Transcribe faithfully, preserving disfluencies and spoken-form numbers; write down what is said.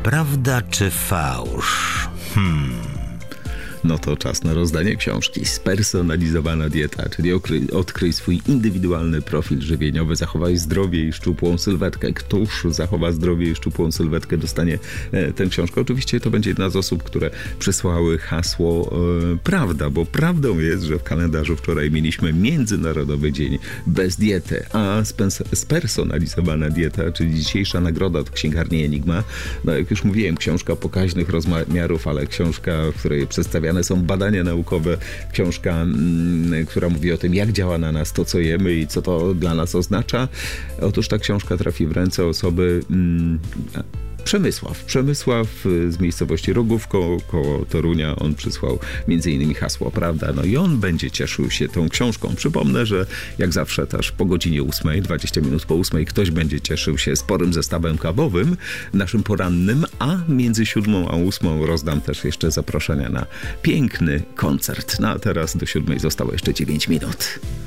Prawda czy fałsz? Hmm... No to czas na rozdanie książki. Spersonalizowana dieta, czyli okry, odkryj swój indywidualny profil żywieniowy, zachowaj zdrowie i szczupłą sylwetkę. Któż zachowa zdrowie i szczupłą sylwetkę, dostanie e, tę książkę. Oczywiście to będzie jedna z osób, które przysłały hasło e, prawda, bo prawdą jest, że w kalendarzu wczoraj mieliśmy Międzynarodowy Dzień bez diety, a spens- spersonalizowana dieta, czyli dzisiejsza nagroda od księgarni Enigma. No jak już mówiłem, książka pokaźnych rozmiarów, ale książka, w której przedstawia są badania naukowe, książka, m, która mówi o tym, jak działa na nas to, co jemy i co to dla nas oznacza. Otóż ta książka trafi w ręce osoby m, Przemysław. Przemysław z miejscowości Rogówko koło Torunia. On przysłał między innymi hasło prawda. No i on będzie cieszył się tą książką. Przypomnę, że jak zawsze też po godzinie ósmej, dwadzieścia minut po ósmej, ktoś będzie cieszył się sporym zestawem kawowym, naszym porannym, a między siódmą a ósmą rozdam też jeszcze zaproszenia na piękny koncert. No a teraz do siódmej zostało jeszcze dziewięć minut.